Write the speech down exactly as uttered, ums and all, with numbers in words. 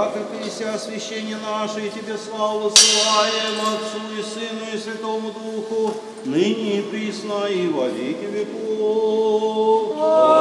яко Ты освящение наше, и Тебе славу славим, Отцу и Сыну и Святому Духу, ныне и присно и во веки веков.